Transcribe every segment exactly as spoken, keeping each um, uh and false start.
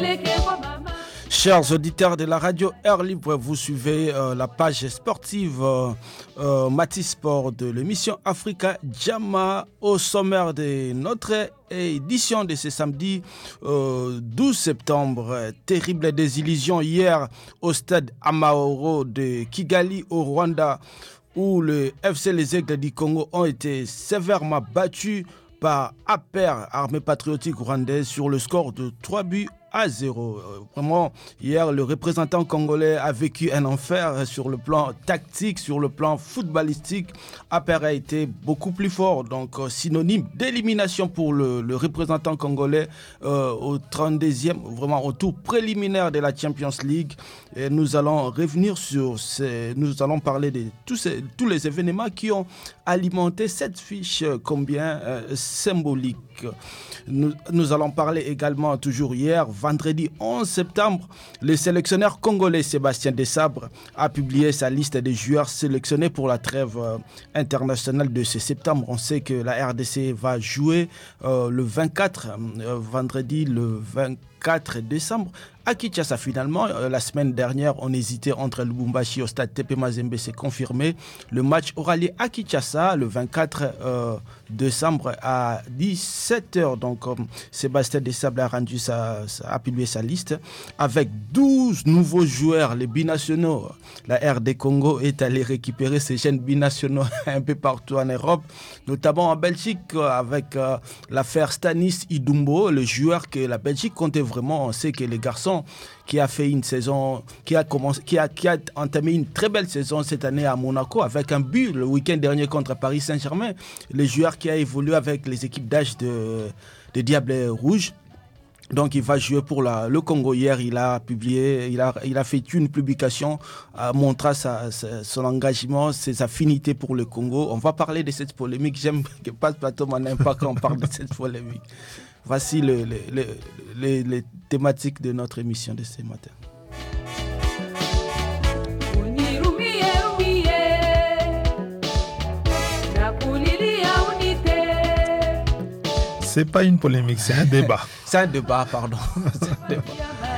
Chers auditeurs de la radio Air Libre, vous suivez euh, la page sportive euh, euh, Matis Sport de l'émission Africa Jama au sommaire de notre édition de ce samedi euh, douze septembre. Terrible désillusion hier au stade Amahoro de Kigali au Rwanda où le F C Les Aigles du Congo ont été sévèrement battus par A P R, Armée Patriotique Rwandaise, sur le score de trois buts à zéro. Vraiment, hier, le représentant congolais a vécu un enfer sur le plan tactique, sur le plan footballistique. A P R a été beaucoup plus fort, donc synonyme d'élimination pour le, le représentant congolais euh, au trente-deuxième, vraiment au tour préliminaire de la Champions League. Et nous allons revenir sur ces, nous allons parler de tous, ces, tous les événements qui ont alimenté cette fiche combien euh, symbolique. Nous, nous allons parler également, toujours hier, vendredi onze septembre, le sélectionneur congolais Sébastien Desabre a publié sa liste des joueurs sélectionnés pour la trêve euh, internationale de ce septembre. On sait que la R D C va jouer euh, le vingt-quatre, euh, vendredi le vingt-quatre décembre. À Kinshasa, finalement, euh, la semaine dernière, on hésitait entre Lubumbashi au stade T P Mazembe, c'est confirmé. Le match aura lieu à Kinshasa le vingt-quatre euh, décembre à dix-sept heures. Donc, euh, Sébastien Desabre a rendu sa, sa, a publié sa liste avec douze nouveaux joueurs, les binationaux. La R D Congo est allée récupérer ces jeunes binationaux un peu partout en Europe, notamment en Belgique, avec euh, l'affaire Stanis Idumbo, le joueur que la Belgique comptait vraiment. On sait que les garçons qui a fait une saison, qui a commencé, qui a, qui a entamé une très belle saison cette année à Monaco avec un but le week-end dernier contre Paris Saint-Germain. Le joueur qui a évolué avec les équipes d'âge de, de Diable Rouge. Donc il va jouer pour la, le Congo. Hier, il a publié, il a, il a fait une publication euh, montrant sa, sa, son engagement, ses affinités pour le Congo. On va parler de cette polémique. J'aime que pas de plateau, on n'aime pas quand on parle de cette polémique. Voici le, le, le, le, les thématiques de notre émission de ce matin. C'est pas une polémique, c'est un débat. C'est un débat, pardon. C'est un débat.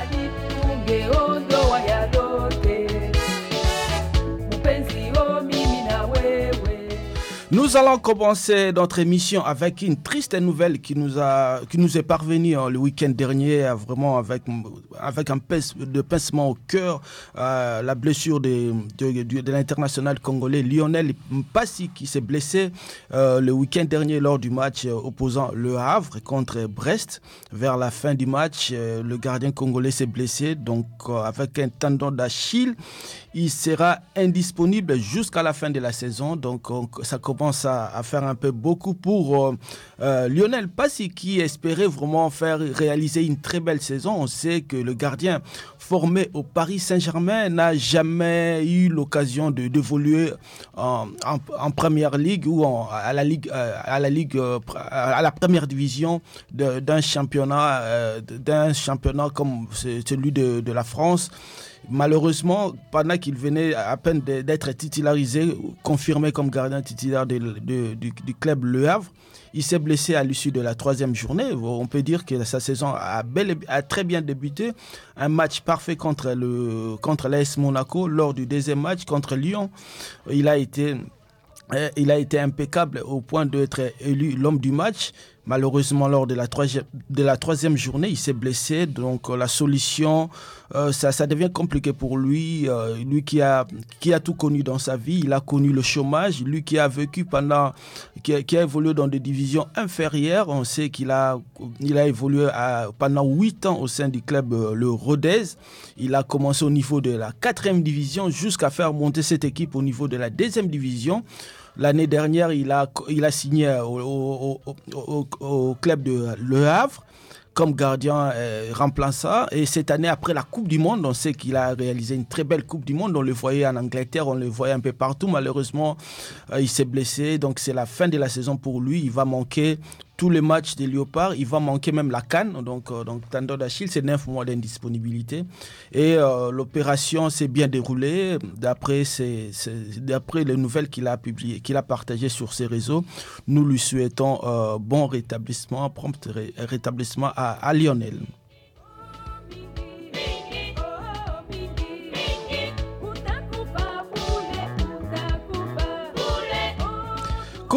Nous allons commencer notre émission avec une triste nouvelle qui nous a, qui nous est parvenue hein, le week-end dernier, vraiment avec, avec un pince, de pincement au cœur, euh, la blessure de, de, de, de l'international congolais Lionel Mpassi qui s'est blessé euh, le week-end dernier lors du match euh, opposant Le Havre contre Brest. Vers la fin du match, euh, le gardien congolais s'est blessé, donc euh, avec un tendon d'Achille. Il sera indisponible jusqu'à la fin de la saison, donc on, ça commence à, à faire un peu beaucoup pour euh, euh, Lionel Mpassi qui espérait vraiment faire réaliser une très belle saison. On sait que le gardien formé au Paris Saint-Germain n'a jamais eu l'occasion de, d'évoluer en, en, en première ligue ou en, à la ligue, à la ligue, à la première division de, d'un championnat, d'un championnat comme celui de, de la France. Malheureusement, pendant qu'il venait à peine d'être titularisé, confirmé comme gardien titulaire de, de, du, du club Le Havre, il s'est blessé à l'issue de la troisième journée. On peut dire que sa saison a, bel, a très bien débuté. Un match parfait contre, le, contre l'A S Monaco. Lors du deuxième match contre Lyon, il a été... Il a été impeccable au point d'être élu l'homme du match. Malheureusement, lors de la troisième, de la troisième journée, il s'est blessé. Donc, la solution, euh, ça, ça devient compliqué pour lui. Euh, lui qui a, qui a tout connu dans sa vie. Il a connu le chômage. Lui qui a vécu pendant, qui a, qui a évolué dans des divisions inférieures. On sait qu'il a, il a évolué à, pendant huit ans au sein du club euh, le Rodez. Il a commencé au niveau de la quatrième division jusqu'à faire monter cette équipe au niveau de la deuxième division. L'année dernière, il a, il a signé au, au, au, au, au club de Le Havre comme gardien euh, remplaçant. Et cette année, après la Coupe du Monde, on sait qu'il a réalisé une très belle Coupe du Monde. On le voyait en Angleterre, on le voyait un peu partout. Malheureusement, euh, il s'est blessé. Donc, c'est la fin de la saison pour lui. Il va manquer tous les matchs des Léopards. Il va manquer même la CAN. Donc, euh, donc tendon d'Achille, c'est neuf mois d'indisponibilité. Et euh, l'opération s'est bien déroulée. D'après, c'est, c'est, d'après les nouvelles qu'il a publiées, qu'il a partagées sur ses réseaux, nous lui souhaitons euh, bon rétablissement, prompt ré- rétablissement à, à Lionel.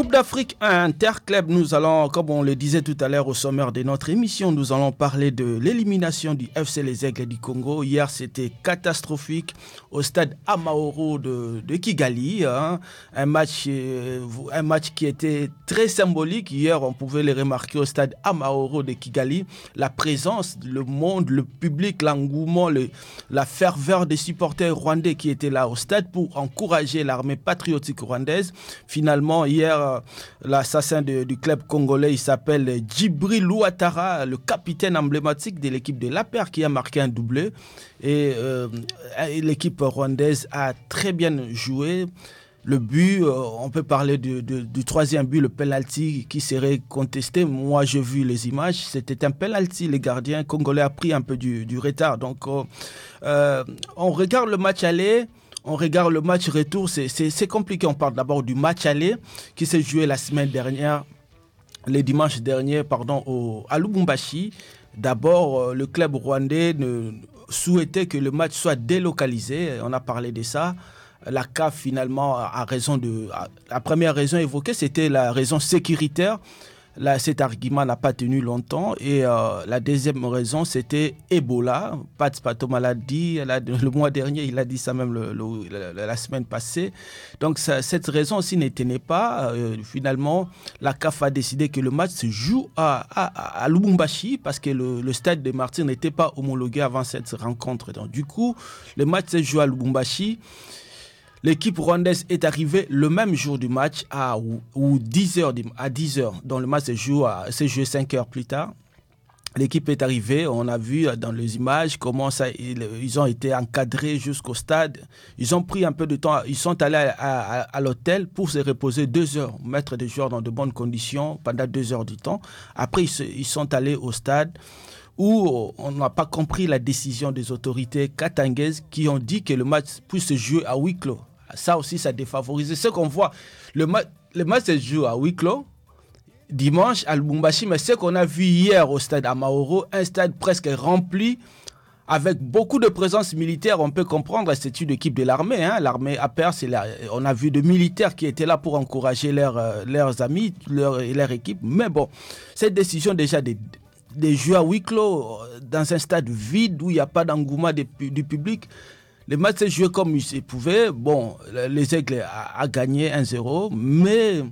Coupe d'Afrique interclub, nous allons, comme on le disait tout à l'heure au sommaire de notre émission, nous allons parler de l'élimination du F C Les Aigles du Congo. Hier, c'était catastrophique au stade Amahoro de, de Kigali. Hein. Un, match, euh, un match qui était très symbolique. Hier, on pouvait le remarquer au stade Amahoro de Kigali. La présence, le monde, le public, l'engouement, le, la ferveur des supporters rwandais qui étaient là au stade pour encourager l'armée patriotique rwandaise. Finalement, hier, l'assassin de, du club congolais, il s'appelle Djibril Ouattara, le capitaine emblématique de l'équipe de l'A P R qui a marqué un doublé. Et euh, l'équipe rwandaise a très bien joué. Le but, euh, on peut parler de, de, du troisième but, le penalty qui serait contesté. Moi, j'ai vu les images. C'était un penalty. Les gardiens congolais ont pris un peu du, du retard. Donc, euh, euh, on regarde le match aller. On regarde le match retour, c'est, c'est, c'est compliqué. On parle d'abord du match aller qui s'est joué la semaine dernière, le dimanche dernier, pardon, au, à Lubumbashi. D'abord, le club rwandais ne, souhaitait que le match soit délocalisé. On a parlé de ça. La C A F, finalement, a raison de... La première raison évoquée, c'était la raison sécuritaire. Là, cet argument n'a pas tenu longtemps. Et euh, la deuxième raison, c'était Ebola. Pat Spatom l'a dit le mois dernier, il a dit ça même le, le, la, la semaine passée. Donc, ça, cette raison aussi ne tenait pas. Euh, finalement, la C A F a décidé que le match se joue à, à, à Lubumbashi parce que le, le stade de Martyrs n'était pas homologué avant cette rencontre. Donc, du coup, le match se joue à Lubumbashi. L'équipe rwandaise est arrivée le même jour du match à, ou, ou dix heures, à dix heures. Donc le match s'est joué, s'est joué cinq heures plus tard. L'équipe est arrivée, on a vu dans les images comment ça, ils, ils ont été encadrés jusqu'au stade. Ils ont pris un peu de temps, ils sont allés à, à, à l'hôtel pour se reposer deux heures, mettre des joueurs dans de bonnes conditions pendant deux heures du temps. Après, ils, se, ils sont allés au stade où on n'a pas compris la décision des autorités katangaises qui ont dit que le match puisse se jouer à huis clos. Ça aussi, ça défavorise. Ce qu'on voit, le, ma- le match se joue à huis clos, dimanche à Lubumbashi, mais ce qu'on a vu hier au stade Amahoro, un stade presque rempli, avec beaucoup de présence militaire, on peut comprendre, c'est une équipe de l'armée. Hein. L'armée A P R, c'est la, on a vu de militaires qui étaient là pour encourager leurs, euh, leurs amis, leur, leur équipe. Mais bon, cette décision déjà de, de jouer à huis clos, dans un stade vide où il n'y a pas d'engouement de, du public, le match s'est joué comme il se pouvait. Bon, les Aigles a, a gagné un zéro, mais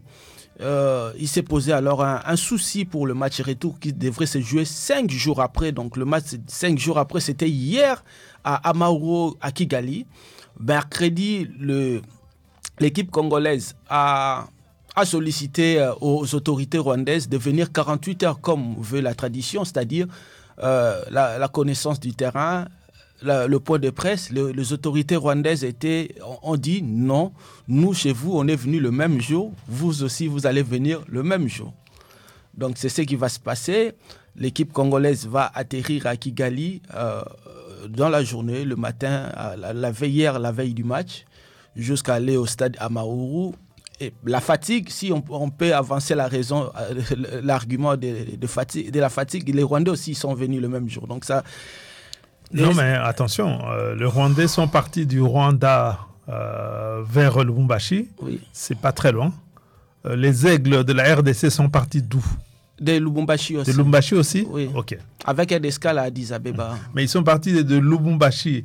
euh, il s'est posé alors un, un souci pour le match retour qui devrait se jouer cinq jours après. Donc le match cinq jours après, c'était hier à Amahoro, à Kigali. Mercredi, le, l'équipe congolaise a, a sollicité aux autorités rwandaises de venir quarante-huit heures comme veut la tradition, c'est-à-dire euh, la, la connaissance du terrain. La, le point de presse, le, les autorités rwandaises étaient, ont dit non, nous chez vous on est venu le même jour, vous aussi vous allez venir le même jour. Donc c'est ce qui va se passer. L'équipe congolaise va atterrir à Kigali euh, dans la journée, le matin, la, la veille hier, la veille du match, jusqu'à aller au stade Amahoro. Et la fatigue, si on, on peut avancer la raison, euh, l'argument de, de, fatigue, de la fatigue, les Rwandais aussi sont venus le même jour. Donc ça. Non, mais attention, euh, les Rwandais sont partis du Rwanda euh, vers Lubumbashi. Oui. C'est pas très loin. Euh, les Aigles de la R D C sont partis d'où? De Lubumbashi aussi. De Lubumbashi aussi? Oui. Ok. Avec un escale à Addis Abeba. Mais ils sont partis de, de Lubumbashi.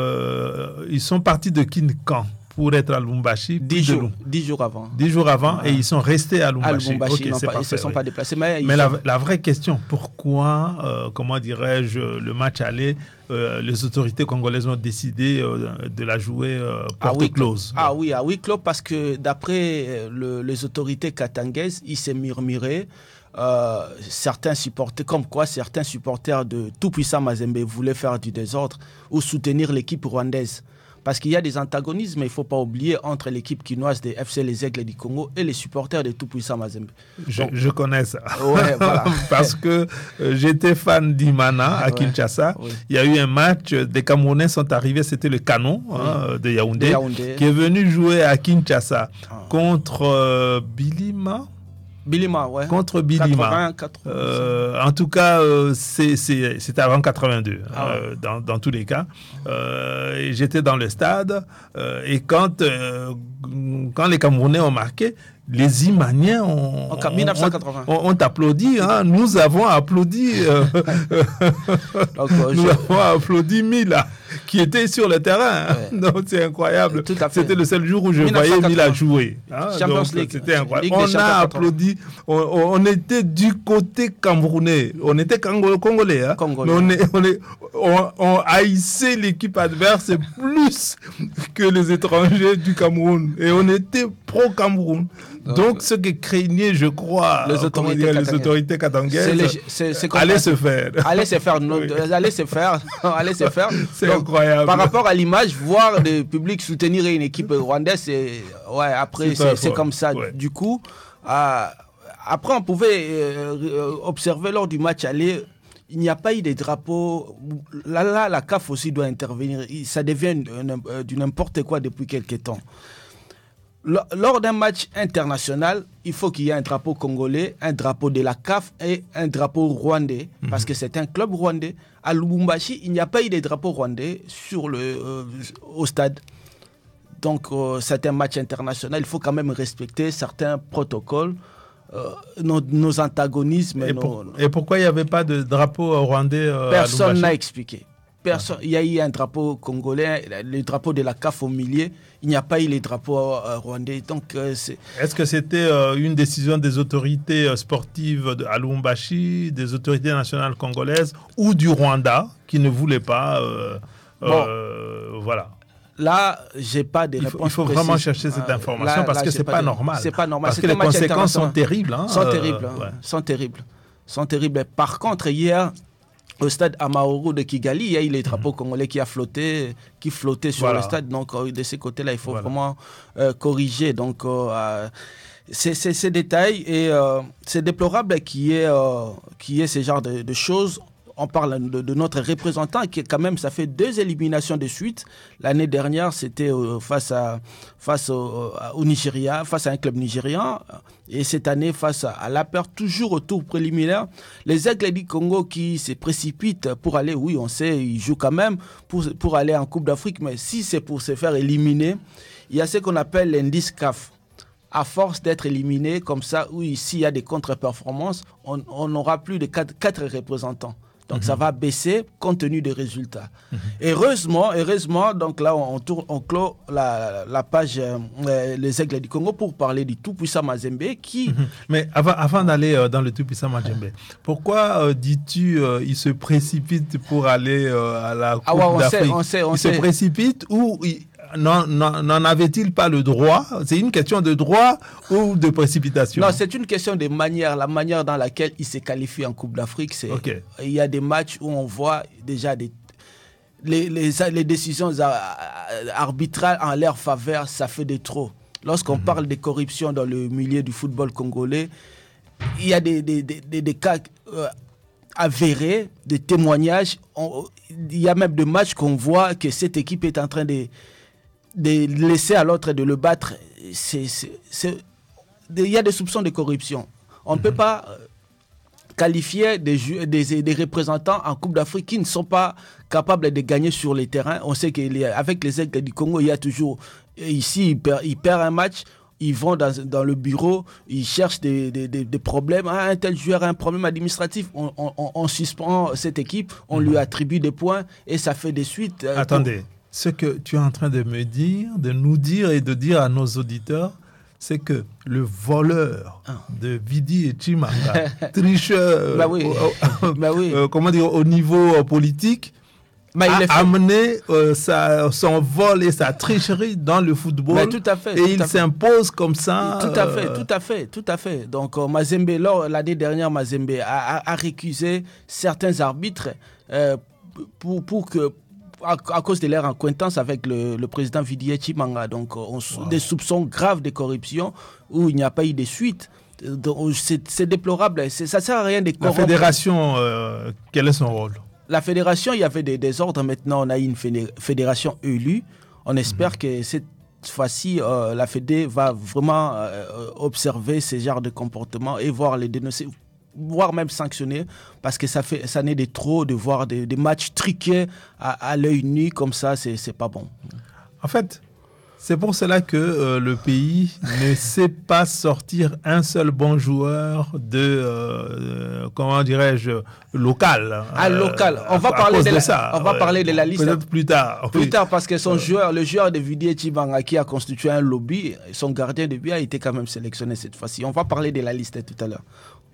Euh, ils sont partis de Kinkan pour être à Lubumbashi. Dix jours, dix jours avant. Dix jours avant, ah. Et ils sont restés à Lubumbashi. À Lubumbashi, okay, non, c'est pas, parfait, ils ne se sont oui. pas déplacés. Mais, mais la, sont... la vraie question, pourquoi, euh, comment dirais-je, le match allait, euh, les autorités congolaises ont décidé euh, de la jouer euh, porte close? Ah oui, à huis clos, parce que d'après le, les autorités katangaises, il s'est murmuré. Euh, certains supporters, comme quoi certains supporters de tout-puissant Mazembe voulaient faire du désordre ou soutenir l'équipe rwandaise. Parce qu'il y a des antagonismes, il ne faut pas oublier, entre l'équipe quinoise des F C Les Aigles du Congo et les supporters de tout-puissant Mazembe. Je, Donc, je connais ça. Ouais, voilà. Parce que euh, j'étais fan d'Imana à ouais, Kinshasa. Oui. Il y a eu un match, des Camerounais sont arrivés, c'était le Canon oui. hein, de, Yaoundé, de Yaoundé, qui est venu jouer à Kinshasa ah. contre euh, Bilima. Bilima, ouais. Contre Bilima. quatre-vingts, quatre-vingts. Euh, en tout cas, euh, c'est, c'est, c'était avant quatre-vingt-deux, ah ouais. euh, dans, dans tous les cas. Euh, et j'étais dans le stade euh, et quand, euh, quand les Camerounais ont marqué, les Imaniens ont, en mille neuf cent quatre-vingts. ont, ont applaudi. Hein. Nous avons applaudi. Euh, Donc, euh, nous je... avons applaudi Mila, qui était sur le terrain. Hein. Ouais. Donc c'est incroyable. Tout à fait. C'était le seul jour où je voyais Mila jouer. Hein. Donc, League, c'était incroyable. On a applaudi. On, on était du côté camerounais. On était congolais. Hein. Congolais. Mais on, est, on, est, on, on haïssait l'équipe adverse plus que les étrangers du Cameroun. Et on était pro-Cameroun. Donc, Donc, ce que craignaient, je crois, les autorités, les autorités katangaises, allez se faire. Allez se faire. Oui. Allez se faire. Allez se faire. C'est Donc, incroyable. Par rapport à l'image, voir le public soutenir une équipe rwandaise, c'est, ouais, après, c'est, c'est comme ça. Ouais. Du coup, euh, après, on pouvait euh, observer lors du match aller. Il n'y a pas eu de drapeaux. Là, là, la C A F aussi doit intervenir. Ça devient du n'importe quoi depuis quelques temps. Lors d'un match international, il faut qu'il y ait un drapeau congolais, un drapeau de la C A F et un drapeau rwandais, mm-hmm. parce que c'est un club rwandais. À Lubumbashi, il n'y a pas eu de drapeau rwandais sur le, euh, au stade. Donc, euh, c'est un match international. Il faut quand même respecter certains protocoles, euh, nos, nos antagonismes. Et, nos, pour, et pourquoi il n'y avait pas de drapeau rwandais euh, Personne n'a expliqué. Personne, il y a eu un drapeau congolais, le drapeau de la C A F au milieu. Il n'y a pas eu les drapeaux euh, rwandais. Donc, euh, c'est... Est-ce que c'était euh, une décision des autorités euh, sportives de, à Lubumbashi, des autorités nationales congolaises ou du Rwanda qui ne voulaient pas euh, bon. euh, voilà. Là, j'ai pas de réponse. Il faut, il faut vraiment chercher cette information là, parce là, que c'est pas, de... normal. C'est pas normal. Parce c'est que les conséquences sont terribles. Hein, sont terribles. Euh, ouais. Sont terribles. Sont terribles. Par contre, hier, au stade Amaoru de Kigali, il y a eu les drapeaux mmh. congolais qui a flotté, qui flottaient sur voilà. le stade. Donc, euh, de ces côtés-là, il faut voilà. vraiment euh, corriger. Donc, euh, c'est, c'est, ces détails et euh, c'est déplorable qu'il y ait, euh, qu'il y ait ce genre de, de choses. On parle de, de notre représentant qui, quand même, ça fait deux éliminations de suite. L'année dernière, c'était euh, face, à, face au, au Nigeria, face à un club nigérian. Et cette année, face à, à l'A P R, toujours au tour préliminaire. Les Aigles du Congo qui se précipitent pour aller, oui, on sait, ils jouent quand même pour, pour aller en Coupe d'Afrique. Mais si c'est pour se faire éliminer, il y a ce qu'on appelle l'indice C A F. À force d'être éliminé comme ça, oui, s'il y a des contre-performances, on n'aura plus de quatre, quatre représentants. Donc, mm-hmm. ça va baisser compte tenu des résultats. Mm-hmm. Heureusement, heureusement, donc là, on, tourne, on clôt la, la page euh, Les Aigles du Congo pour parler du tout-puissant Mazembe qui... Mm-hmm. Mais avant, avant d'aller euh, dans le tout-puissant Mazembe, pourquoi euh, dis-tu euh, il se précipite pour aller euh, à la Coupe ah ouais, on d'Afrique sait, on sait, on Il sait. se précipite ou... Il... N'en, n'en, n'en avait-il pas le droit? C'est une question de droit ou de précipitation? Non, c'est une question de manière. La manière dans laquelle il se qualifie en Coupe d'Afrique, c'est okay. Il y a des matchs où on voit déjà des, les, les, les décisions arbitrales en leur faveur, ça fait de trop. Lorsqu'on mm-hmm. parle de corruption dans le milieu du football congolais, il y a des, des, des, des, des cas euh, avérés, des témoignages. On, il y a même des matchs qu'on voit que cette équipe est en train de... de laisser à l'autre de le battre, c'est, c'est, c'est, il y a des soupçons de corruption. On ne mm-hmm. peut pas qualifier des, ju- des, des représentants en Coupe d'Afrique qui ne sont pas capables de gagner sur les terrains. On sait qu'avec les Aigles du Congo, il y a toujours... Ici, ils perdent, ils perdent un match, ils vont dans, dans le bureau, ils cherchent des, des, des, des problèmes. Ah, un tel joueur a un problème administratif. On, on, on suspend cette équipe, on mm-hmm. lui attribue des points et ça fait des suites. Attendez. Pour... Ce que tu es en train de me dire, de nous dire et de dire à nos auditeurs, c'est que le voleur ah. de Vidi et Chimanga, tricheur, bah oui. euh, bah oui. euh, comment dire, au niveau euh, politique, bah, a fait... amené euh, sa, son vol et sa tricherie dans le football. Bah, tout à fait. Et il s'impose comme ça. Tout à fait, euh... tout à fait, tout à fait. Donc euh, Mazembe, lors, l'année dernière, Mazembe a, a, a récusé certains arbitres euh, pour, pour que À, à cause de leur acquaintance avec le, le président Vidi Chimanga. Donc, on, wow. des soupçons graves de corruption où il n'y a pas eu de suite. Donc, c'est, c'est déplorable. C'est, ça ne sert à rien de corrompre. La fédération, euh, quel est son rôle? La fédération, il y avait des désordres. Maintenant, on a eu une fédération élue. On espère mm-hmm. que cette fois-ci, euh, la Fédé va vraiment euh, observer ces genres de comportements et voir les dénoncer, voire même sanctionner, parce que ça, fait, ça n'est de trop de voir des, des matchs triqués à, à l'œil nu comme ça, c'est, c'est pas bon. En fait, c'est pour cela que euh, le pays ne sait pas sortir un seul bon joueur de, euh, comment dirais-je, local. Ah, local. On va, parler de, de la, ça. On va ouais. parler de la liste. Peut-être plus tard. Plus oui. tard, parce que son euh. joueur, le joueur de Vidier Chibanga qui a constitué un lobby, son gardien de but a été quand même sélectionné cette fois-ci. On va parler de la liste tout à l'heure.